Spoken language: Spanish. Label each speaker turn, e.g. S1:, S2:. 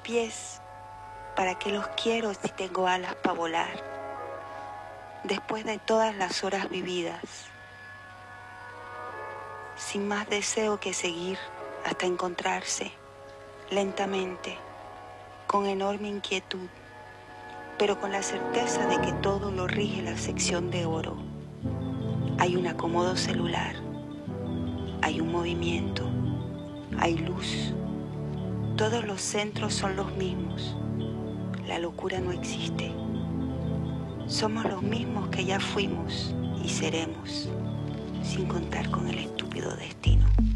S1: pies, ¿para qué los quiero si tengo alas para volar? Después de todas las horas vividas, sin más deseo que seguir hasta encontrarse, lentamente, con enorme inquietud, pero con la certeza de que todo lo rige la sección de oro. Hay un acomodo celular, hay un movimiento, hay luz. Todos los centros son los mismos. La locura no existe. Somos los mismos que ya fuimos y seremos, sin contar con el estúpido destino.